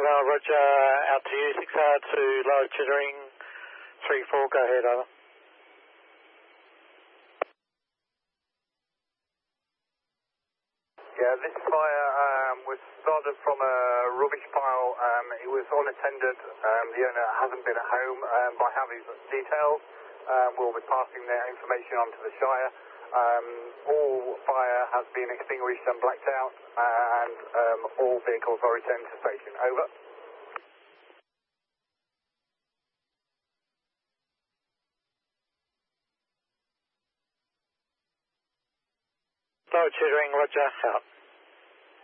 Val, roger, out to you, 6R to Lower Chittering, 3-4, go ahead, over. Yeah, this fire was started from a rubbish pile. It was unattended. The owner hasn't been at home. I have his details. We'll be passing their information on to the Shire. All fire has been extinguished and blacked out, and all vehicles are returned to station. Over. Lower Chittering, roger, out.